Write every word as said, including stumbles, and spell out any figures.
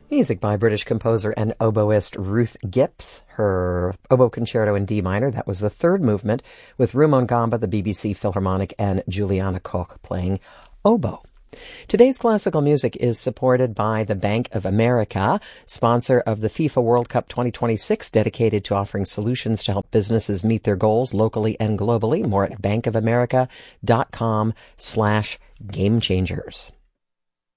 Music by British composer and oboist Ruth Gipps. Her oboe concerto in D minor, that was the third movement, with Rumon Gamba, the B B C Philharmonic, and Juliana Koch playing oboe. Today's classical music is supported by the Bank of America, sponsor of the FIFA World Cup twenty twenty-six, dedicated to offering solutions to help businesses meet their goals locally and globally. More at bankofamerica.com slash game changers.